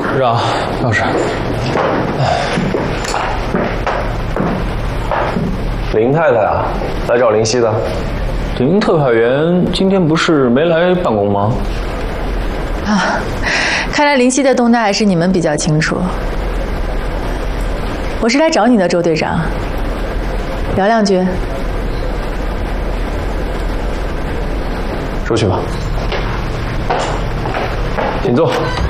局长，钥匙。 林太太啊，来找林夕的。 林特派员今天不是没来办公吗？ 啊，看来林夕的动态还是你们比较清楚。我是来找你的，周队长。聊两句。 出去吧，请坐。